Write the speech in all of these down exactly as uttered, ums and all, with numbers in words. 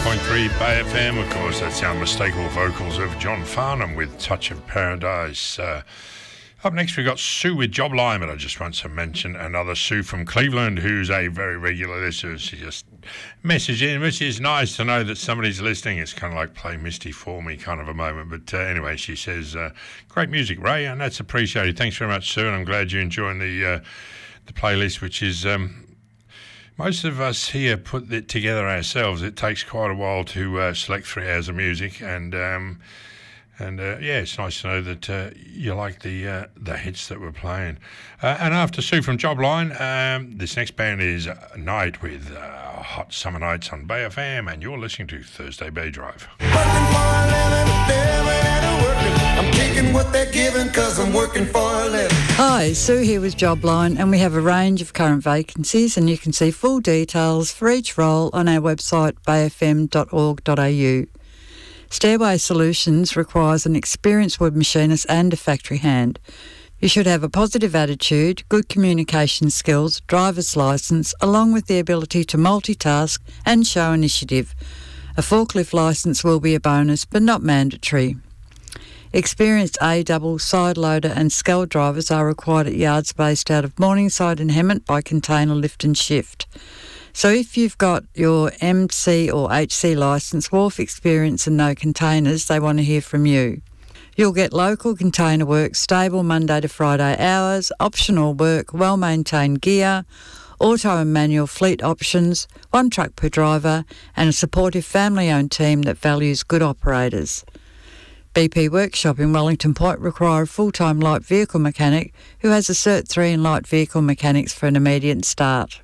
point three Bay F M, of course. That's the unmistakable vocals of John Farnham with Touch of Paradise. Uh, up next, we've got Sue with Jobline, but I just want to mention another Sue from Cleveland, who's a very regular listener. She just messaged in, which is nice to know that somebody's listening. It's kind of like play Misty for me kind of a moment. But uh, anyway, she says, uh, great music, Ray, and that's appreciated. Thanks very much, Sue, and I'm glad you're enjoying the, uh, the playlist, which is... Um, Most of us here put it together ourselves. It takes quite a while to uh, select three hours of music, and um, and uh, yeah, it's nice to know that uh, you like the uh, the hits that we're playing. Uh, and after Sue from Jobline, um, this next band is Night with uh, Hot Summer Nights on Bay F M, and you're listening to Thursday Bay Drive. I'm taking what they're giving because I'm working for a living. Hi, Sue here with Jobline, and we have a range of current vacancies, and you can see full details for each role on our website bay f m dot org dot a u. Stairway Solutions requires an experienced wood machinist and a factory hand. You should have a positive attitude, good communication skills, driver's licence, along with the ability to multitask and show initiative. A forklift licence will be a bonus, but not mandatory. Experienced A-double, side loader and scale drivers are required at yards based out of Morningside and Hemmant by Container Lift and Shift. So if you've got your M C or H C licence, wharf experience and no containers, they want to hear from you. You'll get local container work, stable Monday to Friday hours, optional work, well-maintained gear, auto and manual fleet options, one truck per driver, and a supportive family-owned team that values good operators. B P Workshop in Wellington Point require a full-time light vehicle mechanic who has a Cert three in light vehicle mechanics for an immediate start.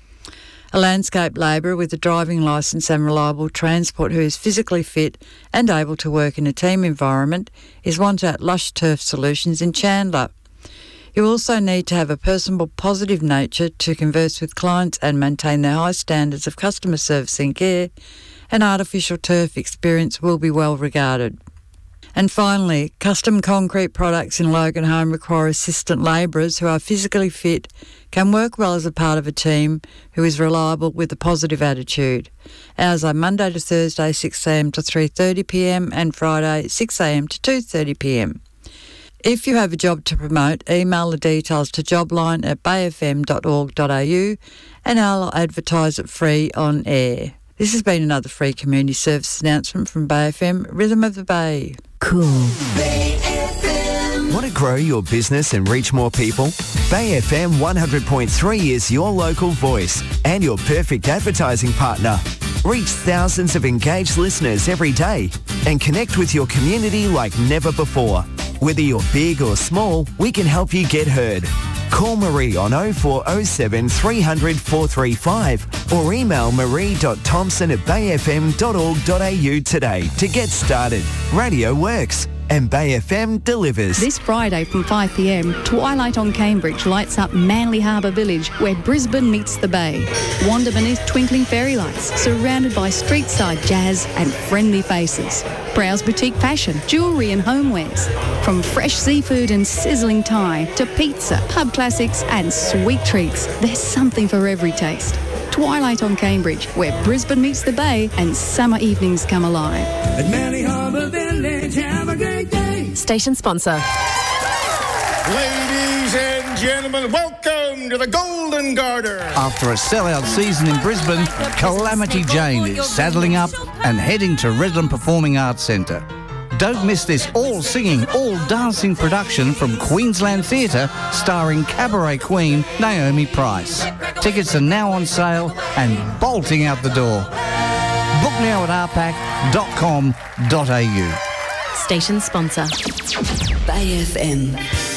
A landscape labourer with a driving licence and reliable transport who is physically fit and able to work in a team environment is wanted at Lush Turf Solutions in Chandler. You also need to have a personable, positive nature to converse with clients and maintain their high standards of customer service and care, and artificial turf experience will be well regarded. And finally, custom concrete products in Logan Home require assistant labourers who are physically fit, can work well as a part of a team, who is reliable with a positive attitude. Hours are Monday to Thursday six a m to three thirty p m and Friday six a m to two thirty p m. If you have a job to promote, email the details to jobline at bay f m dot org dot a u and I'll advertise it free on air. This has been another free community service announcement from Bay F M, Rhythm of the Bay. Cool. Bay F M. Want to grow your business and reach more people? Bay F M one hundred point three is your local voice and your perfect advertising partner. Reach thousands of engaged listeners every day and connect with your community like never before. Whether you're big or small, we can help you get heard. Call Marie on oh four oh seven, three hundred, four three five or email marie dot thompson at bay f m dot org dot a u today to get started. Radio works and Bay F M delivers. This Friday from five p m, Twilight on Cambridge lights up Manly Harbour Village, where Brisbane meets the Bay. Wander beneath twinkling fairy lights, surrounded by street-side jazz and friendly faces. Browse boutique fashion, jewellery and homewares. From fresh seafood and sizzling Thai to pizza, pub classics and sweet treats, there's something for every taste. Twilight on Cambridge, where Brisbane meets the Bay and summer evenings come alive. At Manly Harbour Village, have a great day. Station sponsor. Ladies and gentlemen, welcome to the Golden Garter. After a sellout season in Brisbane, Calamity Jane is saddling up and heading to Redland Performing Arts Centre. Don't miss this all-singing, all-dancing production from Queensland Theatre starring cabaret queen Naomi Price. Tickets are now on sale and bolting out the door. Book now at r pac dot com dot a u. Station sponsor. Bay F M.